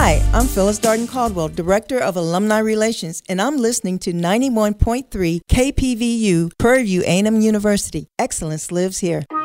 Hi, I'm Phyllis Darden Caldwell, Director of Alumni Relations, and I'm listening to 91.3 KPVU, Prairie View A&M University. Excellence lives here.